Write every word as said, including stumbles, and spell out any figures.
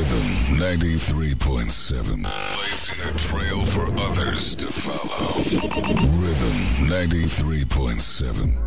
Rhythm ninety-three point seven. Blazing a trail for others to follow. Rhythm ninety-three point seven.